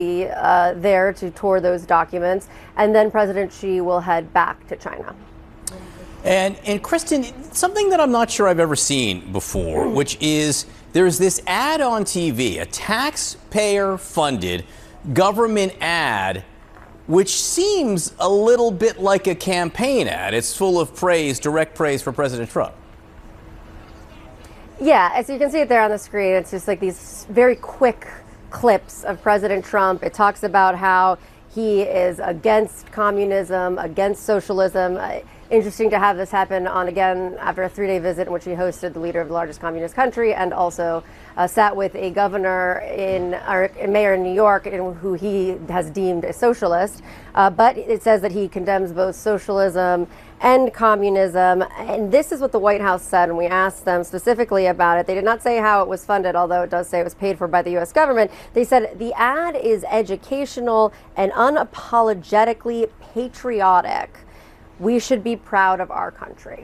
there to tour those documents, and then President Xi will head back to China. And Kristen, something that I'm not sure I've ever seen before, which is there's this ad on TV, a taxpayer-funded government ad, which seems a little bit like a campaign ad. It's full of praise, direct praise for President Trump. Yeah, as you can see it there on the screen, it's just like these very quick clips of President Trump. It talks about how he is against communism, against socialism. Interesting to have this happen again after a 3-day visit in which he hosted the leader of the largest communist country and also sat with a governor or a mayor in New York who he has deemed a socialist. But it says that he condemns both socialism and communism. And this is what the White House said when we asked them specifically about it. They did not say how it was funded, although it does say it was paid for by the U.S. government. They said the ad is educational and unapologetically patriotic. We should be proud of our country.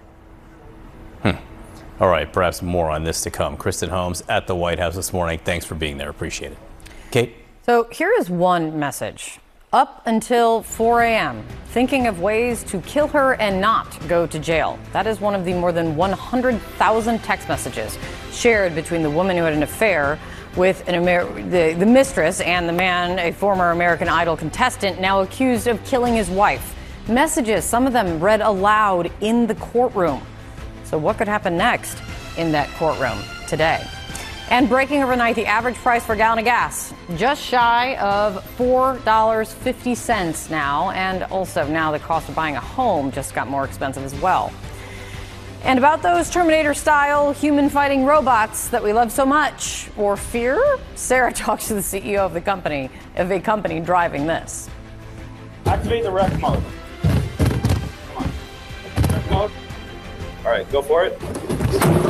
All right, perhaps more on this to come. Kristen Holmes at the White House this morning. Thanks for being there. Appreciate it. Kate? So here is one message. Up until 4 a.m., thinking of ways to kill her and not go to jail. That is one of the more than 100,000 text messages shared between the woman who had an affair with the mistress and the man, a former American Idol contestant, now accused of killing his wife. Messages, some of them read aloud in the courtroom. So what could happen next in that courtroom today? And breaking overnight, the average price for a gallon of gas, just shy of $4.50 now. And also now the cost of buying a home just got more expensive as well. And about those Terminator-style human-fighting robots that we love so much, or fear, Sarah talks to the CEO of a company driving this. Activate the rec mode. Come on. Rec mode. All right, go for it.